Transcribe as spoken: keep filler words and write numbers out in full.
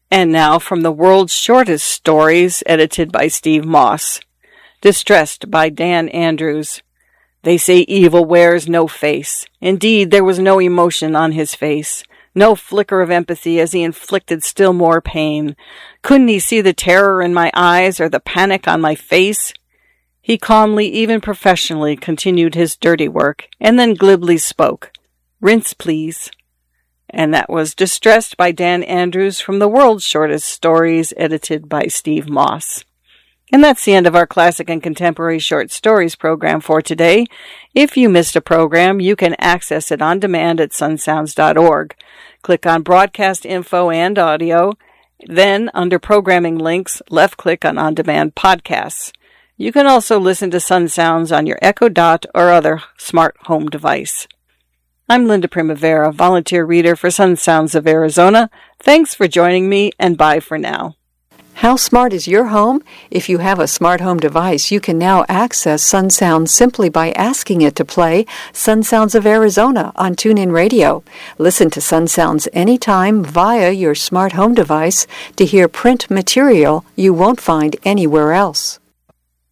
And now from the world's shortest stories, edited by Steve Moss. Distressed by Dan Andrews. They say evil wears no face. Indeed, there was no emotion on his face. No flicker of empathy as he inflicted still more pain. Couldn't he see the terror in my eyes or the panic on my face? He calmly, even professionally, continued his dirty work, and then glibly spoke. Rinse, please. And that was Distressed by Dan Andrews from the world's shortest stories, edited by Steve Moss. And that's the end of our classic and contemporary short stories program for today. If you missed a program, you can access it on demand at sunsounds dot org. Click on Broadcast Info and Audio. Then, under Programming Links, left-click on On Demand Podcasts. You can also listen to Sun Sounds on your Echo Dot or other smart home device. I'm Linda Primavera, volunteer reader for Sun Sounds of Arizona. Thanks for joining me, and bye for now. How smart is your home? If you have a smart home device, you can now access Sun Sounds simply by asking it to play Sun Sounds of Arizona on TuneIn Radio. Listen to Sun Sounds anytime via your smart home device to hear print material you won't find anywhere else.